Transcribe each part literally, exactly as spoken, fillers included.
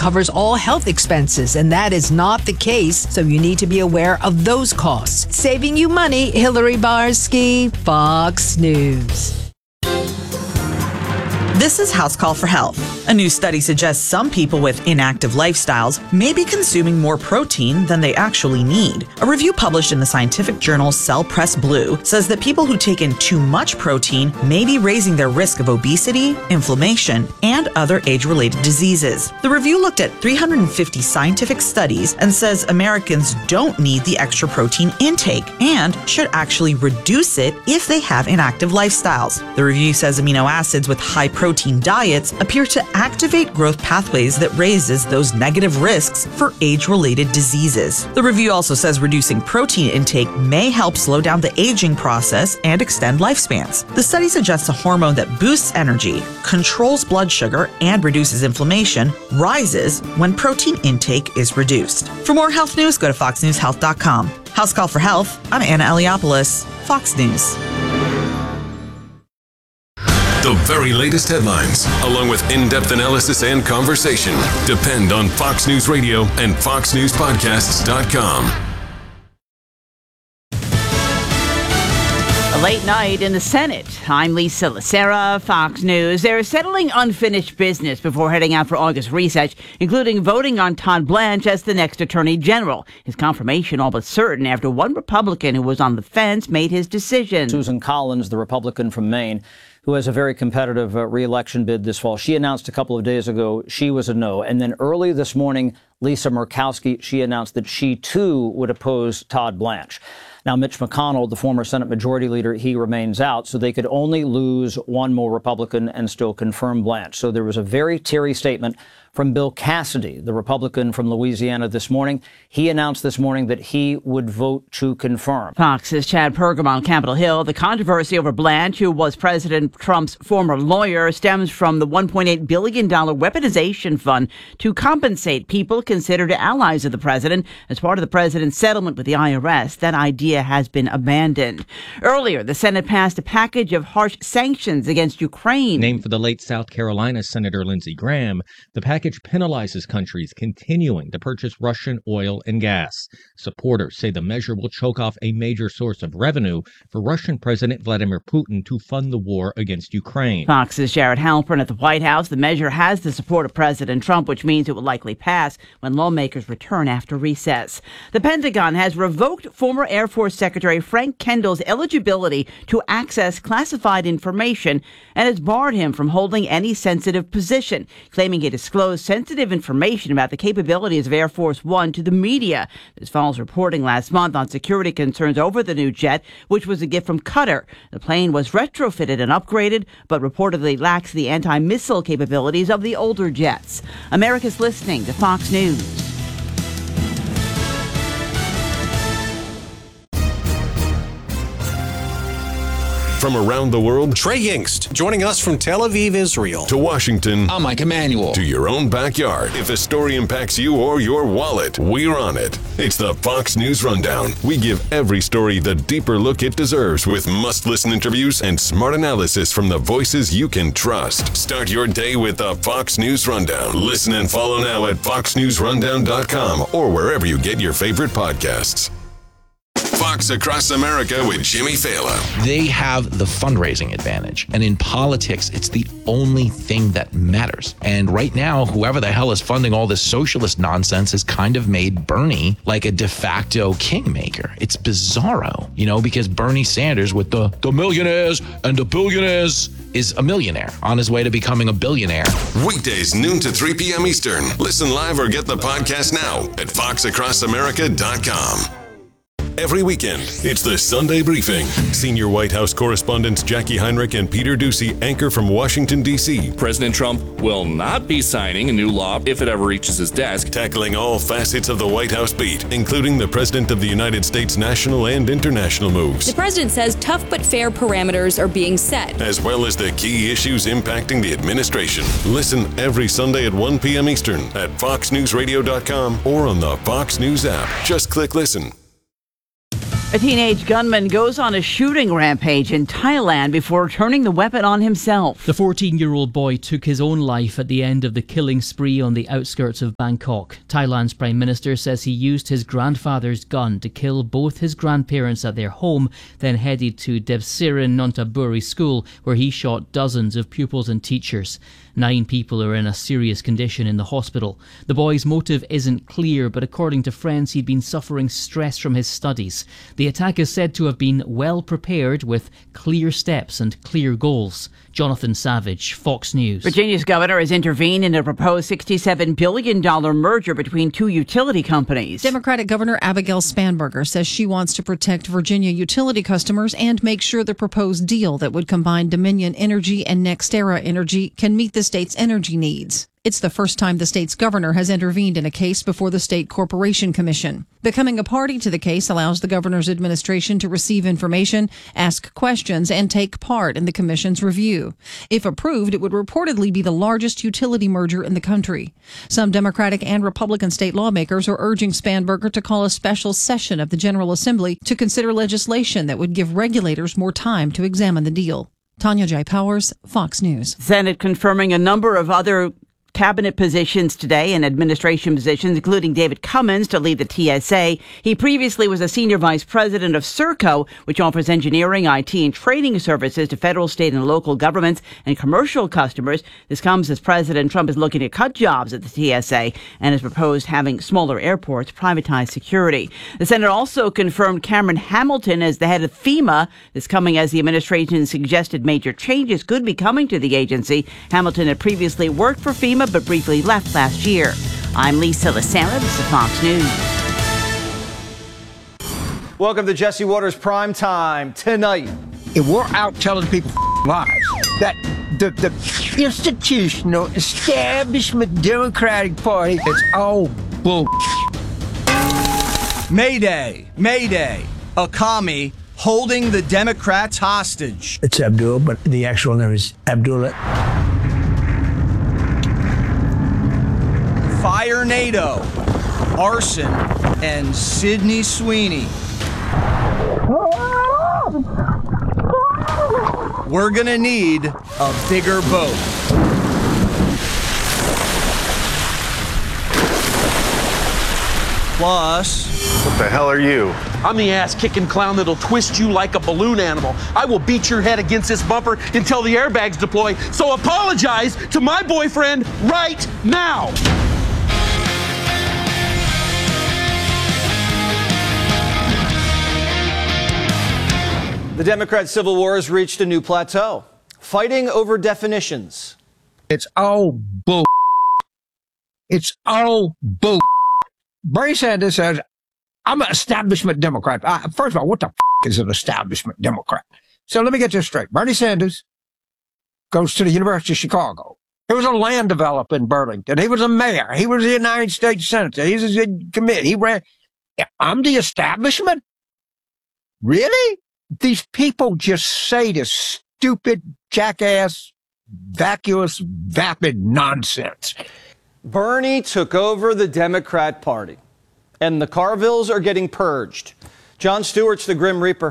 covers all health expenses, and that is not the case, so you need to be aware of those costs. Saving you money, Hillary Barsky, Fox News. This is House Call for Health. A new study suggests some people with inactive lifestyles may be consuming more protein than they actually need. A review published in the scientific journal Cell Press Blue says that people who take in too much protein may be raising their risk of obesity, inflammation, and other age-related diseases. The review looked at three hundred fifty scientific studies and says Americans don't need the extra protein intake and should actually reduce it if they have inactive lifestyles. The review says amino acids with high protein protein diets appear to activate growth pathways that raises those negative risks for age-related diseases. The review also says reducing protein intake may help slow down the aging process and extend lifespans. The study suggests a hormone that boosts energy, controls blood sugar, and reduces inflammation rises when protein intake is reduced. For more health news, go to fox news health dot com. House Call for Health, I'm Anna Eliopoulos, Fox News. The very latest headlines, along with in-depth analysis and conversation, depend on Fox News Radio and fox news podcasts dot com. A late night in the Senate. I'm Lisa Lacera, Fox News. They're settling unfinished business before heading out for August recess, including voting on Todd Blanche as the next Attorney General. His confirmation all but certain after one Republican who was on the fence made his decision. Susan Collins, the Republican from Maine, who has a very competitive uh, re-election bid this fall. She announced a couple of days ago she was a no. And then early this morning, Lisa Murkowski, she announced that she, too, would oppose Todd Blanche. Now, Mitch McConnell, the former Senate Majority Leader, he remains out, so they could only lose one more Republican and still confirm Blanche. So there was a very teary statement from Bill Cassidy, the Republican from Louisiana, this morning. He announced this morning that he would vote to confirm. Fox's Chad Pergam on Capitol Hill. The controversy over Blanche, who was President Trump's former lawyer, stems from the one point eight billion dollars weaponization fund to compensate people considered allies of the president as part of the president's settlement with the I R S. That idea has been abandoned. Earlier, the Senate passed a package of harsh sanctions against Ukraine. Named for the late South Carolina Senator Lindsey Graham, the package penalizes countries continuing to purchase Russian oil and gas. Supporters say the measure will choke off a major source of revenue for Russian President Vladimir Putin to fund the war against Ukraine. Fox's Jared Halpern at the White House. The measure has the support of President Trump, which means it will likely pass when lawmakers return after recess. The Pentagon has revoked former Air Force Secretary Frank Kendall's eligibility to access classified information and has barred him from holding any sensitive position, claiming he disclosed sensitive information about the capabilities of Air Force One to the media. This follows reporting last month on security concerns over the new jet, which was a gift from Qatar. The plane was retrofitted and upgraded, but reportedly lacks the anti-missile capabilities of the older jets. America's listening to Fox News. From around the world, Trey Yingst, joining us from Tel Aviv, Israel. To Washington, I'm Mike Emanuel. To your own backyard. If a story impacts you or your wallet, we're on it. It's the Fox News Rundown. We give every story the deeper look it deserves with must-listen interviews and smart analysis from the voices you can trust. Start your day with the Fox News Rundown. Listen and follow now at fox news rundown dot com or wherever you get your favorite podcasts. Fox Across America with Jimmy Fallon. They have the fundraising advantage. And in politics, it's the only thing that matters. And right now, whoever the hell is funding all this socialist nonsense has kind of made Bernie like a de facto kingmaker. It's bizarro, you know, because Bernie Sanders with the, the millionaires and the billionaires is a millionaire on his way to becoming a billionaire. Weekdays, noon to three p.m. Eastern. Listen live or get the podcast now at fox across america dot com. Every weekend, it's the Sunday Briefing. Senior White House correspondents Jackie Heinrich and Peter Doocy anchor from Washington, D C President Trump will not be signing a new law if it ever reaches his desk. Tackling all facets of the White House beat, including the President of the United States national and international moves. The president says tough but fair parameters are being set, as well as the key issues impacting the administration. Listen every Sunday at one p.m. Eastern at fox news radio dot com or on the Fox News app. Just click listen. A teenage gunman goes on a shooting rampage in Thailand before turning the weapon on himself. The fourteen-year-old boy took his own life at the end of the killing spree on the outskirts of Bangkok. Thailand's Prime Minister says he used his grandfather's gun to kill both his grandparents at their home, then headed to Devsirin Nonthaburi School, where he shot dozens of pupils and teachers. Nine people are in a serious condition in the hospital. The boy's motive isn't clear, but according to friends, he'd been suffering stress from his studies. The attack is said to have been well prepared with clear steps and clear goals. Jonathan Savage, Fox News. Virginia's governor has intervened in a proposed sixty-seven billion dollars merger between two utility companies. Democratic Governor Abigail Spanberger says she wants to protect Virginia utility customers and make sure the proposed deal that would combine Dominion Energy and NextEra Energy can meet the state's energy needs. It's the first time the state's governor has intervened in a case before the State Corporation Commission. Becoming a party to the case allows the governor's administration to receive information, ask questions, and take part in the commission's review. If approved, it would reportedly be the largest utility merger in the country. Some Democratic and Republican state lawmakers are urging Spanberger to call a special session of the General Assembly to consider legislation that would give regulators more time to examine the deal. Tanya J. Powers, Fox News. Senate confirming a number of other cabinet positions today and administration positions, including David Cummins to lead the T S A. He previously was a senior vice president of Serco, which offers engineering, I T, and training services to federal, state, and local governments and commercial customers. This comes as President Trump is looking to cut jobs at the T S A and has proposed having smaller airports privatize security. The Senate also confirmed Cameron Hamilton as the head of FEMA. This coming as the administration suggested major changes could be coming to the agency. Hamilton had previously worked for FEMA but briefly left last year. I'm Lisa Lacera. This is Fox News. Welcome to Jesse Waters Prime Time. Tonight, if we're out telling people lies, that the, the institutional establishment Democratic Party is all bull. Mayday, Mayday, a commie holding the Democrats hostage. It's Abdul, but the actual name is Abdullah. Fire NATO, arson, and Sydney Sweeney. We're gonna need a bigger boat. Plus, what the hell are you? I'm the ass-kicking clown that'll twist you like a balloon animal. I will beat your head against this bumper until the airbags deploy. So apologize to my boyfriend right now. The Democrat civil war has reached a new plateau, fighting over definitions. It's all bull. It's all bull. Bernie Sanders says, I'm an establishment Democrat. Uh, first of all, what the f- is an establishment Democrat? So let me get this straight. Bernie Sanders goes to the University of Chicago. He was a land developer in Burlington. He was a mayor. He was a United States senator. He was a committee. He ran. I'm the establishment? Really? These people just say this stupid, jackass, vacuous, vapid nonsense. Bernie took over the Democrat Party, and the Carvilles are getting purged. Jon Stewart's the Grim Reaper.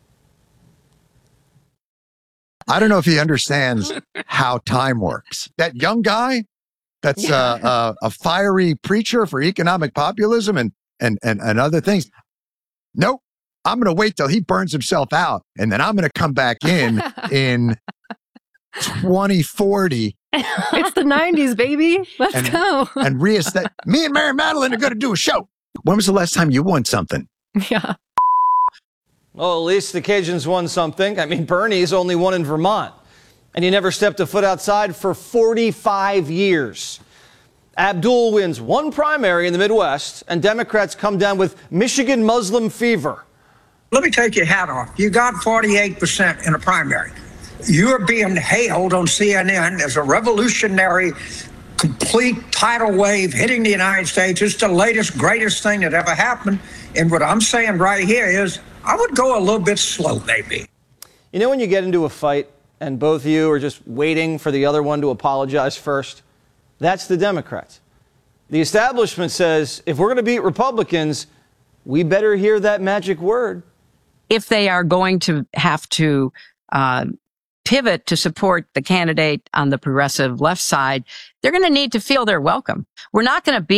I don't know if he understands how time works. That young guy, that's yeah. uh, uh, a fiery preacher for economic populism and, and, and, and other things. Nope. I'm going to wait till he burns himself out, and then I'm going to come back in in twenty forty. It's the nineties, baby. Let's and, go. And reestablish. Me and Mary Madeline are going to do a show. When was the last time you won something? Yeah. Well, at least the Cajuns won something. I mean, Bernie's only won in Vermont, and he never stepped a foot outside for forty-five years. Abdul wins one primary in the Midwest, and Democrats come down with Michigan Muslim fever. Let me take your hat off. You got forty-eight percent in a primary. You're being hailed on C N N as a revolutionary, complete tidal wave hitting the United States. It's the latest, greatest thing that ever happened. And what I'm saying right here is I would go a little bit slow, maybe. You know when you get into a fight and both of you are just waiting for the other one to apologize first? That's the Democrats. The establishment says if we're going to beat Republicans, we better hear that magic word. if they are going to have to uh, pivot to support the candidate on the progressive left side, they're going to need to feel they're welcome. We're not going to be